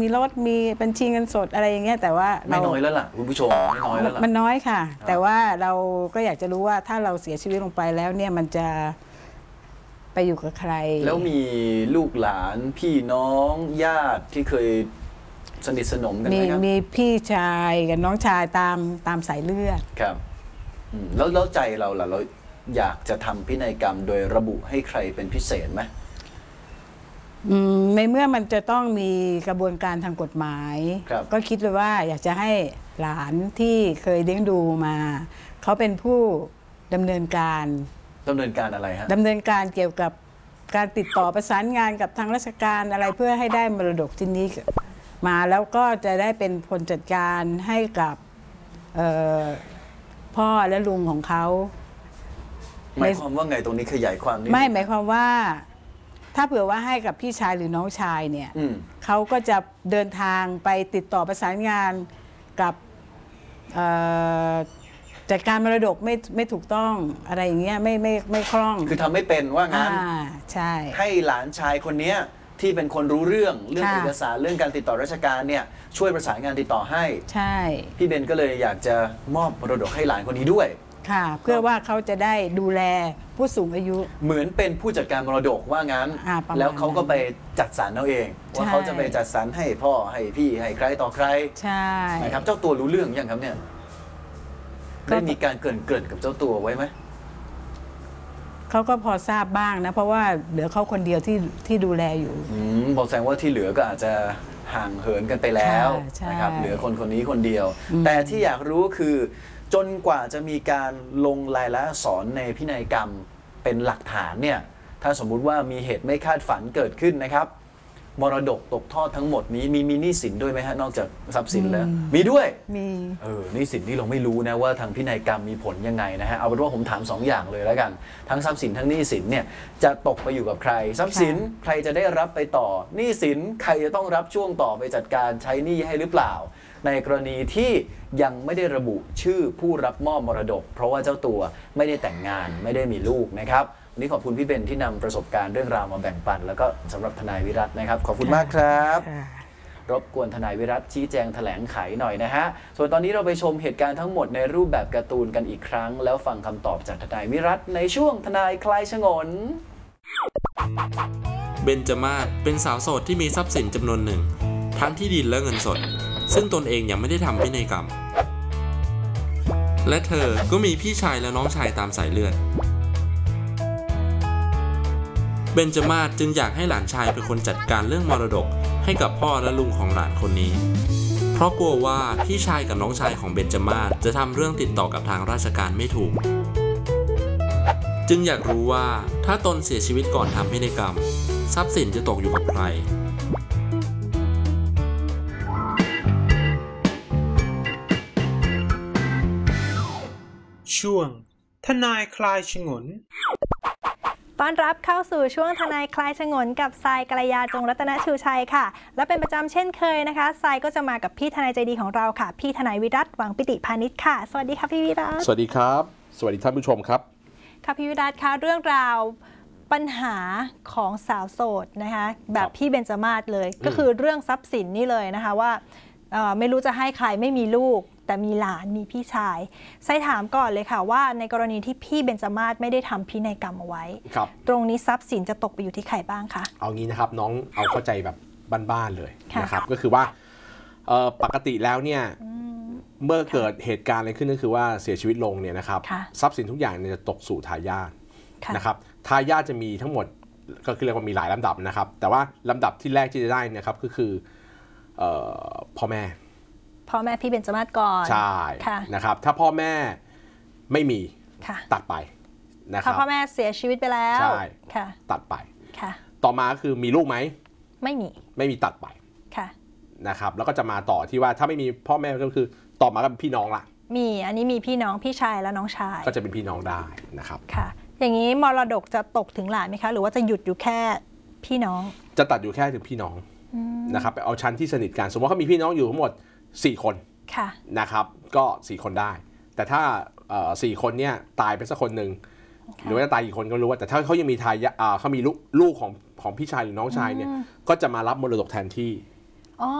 มีรถมีบัญชีเงินสดอะไรอย่างเงี้ยแต่ว่าไม่น้อยแล้วล่ะคุณผู้ชมไม่น้อยแล้วล่ะมันน้อยค่ะแต่ว่าเราก็อยากจะรู้ว่าถ้าเราเสียชีวิตลงไปแล้วเนี่ยมันจะไปอยู่กับใครแล้วมีลูกหลานพี่น้องญาติที่เคยสนิทสนมกันไหมครับมีพี่ชายกับน้องชายตามสายเลือดครับแล้วใจเราล่ะเราอยากจะทำพินัยกรรมโดยระบุให้ใครเป็นพิเศษไหมในเมื่อมันจะต้องมีกระบวนการทางกฎหมายก็คิดเลยว่าอยากจะให้หลานที่เคยเลี้ยงดูมาเขาเป็นผู้ดำเนินการอะไรฮะดำเนินการเกี่ยวกับการติดต่อประสานงานกับทางราชการอะไรเพื่อให้ได้มรดกชิ้นนี้มาแล้วก็จะได้เป็นคนจัดการให้กับพ่อและลุงของเขาหมายความว่าไงตรงนี้ขยายความนิดไม่หมายความว่าถ้าเผื่อว่าให้กับพี่ชายหรือน้องชายเนี่ยเขาก็จะเดินทางไปติดต่อประสานงานกับจัดการมรดกไม่ถูกต้องอะไรอย่างเงี้ยไม่คล่องคือทำไม่เป็นว่างั้นใช่ให้หลานชายคนนี้ที่เป็นคนรู้เรื่องเอกสารเรื่องการติดต่อราชการเนี่ยช่วยประสานงานติดต่อให้ใช่พี่เบนก็เลยอยากจะมอบมรดกให้หลานคนนี้ด้วยค่ะเพื่อว่าเขาจะได้ดูแลผู้สูงอายุเหมือนเป็นผู้จัดการมรดกว่างั้นแล้วเขาก็ไปจัดสรรเอาเองว่าเขาจะไปจัดสรรให้พ่อให้พี่ให้ใครต่อใครใช่นะครับเจ้าตัวรู้เรื่องยังครับเนี่ยได้มีการเกริ่นกับเจ้าตัวไว้ไหมเขาก็พอทราบบ้างนะเพราะว่าเหลือเขาคนเดียวที่ดูแลอยู่บอกแสดงว่าที่เหลือก็อาจจะห่างเหินกันไปแล้วนะครับเหลือคนนี้คนเดียวแต่ที่อยากรู้คือจนกว่าจะมีการลงลายลักษณ์อักษรในพินัยกรรมเป็นหลักฐานเนี่ยถ้าสมมุติว่ามีเหตุไม่คาดฝันเกิดขึ้นนะครับมรดกตกทอดทั้งหมดนี้มีหนี้สินด้วยไหมฮะนอกจากทรัพย์สินแล้วมีด้วยมีหนี้สินที่เราไม่รู้นะว่าทางพินัยกรรมมีผลยังไงนะฮะเอาเป็นว่าผมถาม2 อย่างเลยแล้วกันทั้งทรัพย์สินทั้งหนี้สินเนี่ยจะตกไปอยู่กับใครทรัพย์สินใครจะได้รับไปต่อหนี้สินใครจะต้องรับช่วงต่อไปจัดการใช้หนี้ให้หรือเปล่าในกรณีที่ยังไม่ได้ระบุชื่อผู้รับมอบมรดกเพราะว่าเจ้าตัวไม่ได้แต่งงานไม่ได้มีลูกนะครับวันนี้ขอบคุณพี่เบนที่นำประสบการณ์เรื่องราวมาแบ่งปันแล้วก็สำหรับทนายวิรัตนะครับขอบคุณมากครับรบกวนทนายวิรัตชี้แจงแถลงไขหน่อยนะฮะส่วนตอนนี้เราไปชมเหตุการณ์ทั้งหมดในรูปแบบการ์ตูนกันอีกครั้งแล้วฟังคำตอบจากทนายวิรัตในช่วงทนายคลายฉงนเบญจมาศเป็นสาวโสดที่มีทรัพย์สินจำนวนหนึ่งทั้งที่ดินและเงินสดซึ่งตนเองยังไม่ได้ทำพินัยกรรมและเธอก็มีพี่ชายและน้องชายตามสายเลือดเบญจมาศจึงอยากให้หลานชายเป็นคนจัดการเรื่องมรดกให้กับพ่อและลุงของหลานคนนี้เพราะกลัวว่าพี่ชายกับน้องชายของเบญจมาศจะทำเรื่องติดต่อกับทางราชการไม่ถูกจึงอยากรู้ว่าถ้าตนเสียชีวิตก่อนทำพินัยกรรมทรัพย์สินจะตกอยู่กับใครช่วงทนายคลายฉงนต้อนรับเข้าสู่ช่วงทนายคลายฉงนกับทรายกัลยาจงรัตนชูชัยค่ะและเป็นประจำเช่นเคยนะคะทรายก็จะมากับพี่ทนายใจดีของเราค่ะพี่ทนายวิรัตหวังปิติพานิชค่ะสวัสดีค่ะพี่วิรัตสวัสดีครับสวัสดีท่านผู้ชมครับค่ะพี่วิรัตค่ะเรื่องราวปัญหาของสาวโสดนะคะแบบพี่เบญจมาศเลยก็คือเรื่องทรัพย์สินนี่เลยนะคะว่าไม่รู้จะให้ใครไม่มีลูกแต่มีหลานมีพี่ชายไซถามก่อนเลยค่ะว่าในกรณีที่พี่เบญจมาศไม่ได้ทำพินัยกรรมเอาไว้ตรงนี้ทรัพย์สินจะตกไปอยู่ที่ใครบ้างคะเอางี้นะครับน้องเอาเข้าใจแบบบ้านๆเลยนะครับก็คือว่าปกติแล้วเนี่ยเมื่อเกิดเหตุการณ์อะไรขึ้นก็คือว่าเสียชีวิตลงเนี่ยนะครับทรัพย์สินทุกอย่างจะตกสู่ทายาทนะครับทายาทจะมีทั้งหมดก็คือเรียกว่ามีหลายลำดับนะครับแต่ว่าลำดับที่แรกที่จะได้นะครับก็คือพ่อแม่พี่เบญจมาศก่อนใช่นะครับถ้าพ่อแม่ไม่มีตัดไปนะครับถ้าพ่อแม่เสียชีวิตไปแล้วใช่ตัดไปต่อมาคือมีลูกไหมไม่มีตัดไปนะครับแล้วก็จะมาต่อที่ว่าถ้าไม่มีพ่อแม่ก็คือต่อมาก็เป็นพี่น้องละอันนี้มีพี่น้องพี่ชายและน้องชายก็จะเป็นพี่น้องได้นะครับค่ะอย่างนี้มรดกจะตกถึงหลานไหมคะหรือว่าจะหยุดอยู่แค่พี่น้องจะตัดอยู่แค่ถึงพี่น้องนะครับเอาชั้นที่สนิทกันสมมติว่าเขามีพี่น้องอยู่ทั้งหมด4 คนนะครับก็4 คนได้แต่ถ้า4 คนเนี่ยตายไปสักคนหนึ่งหรือว่าจะตายกี่คนก็รู้ว่าแต่ถ้าเขายังมีทายาทเขามีลูกของพี่ชายหรือน้องชายเนี่ยก็จะมารับมรดกแทนที่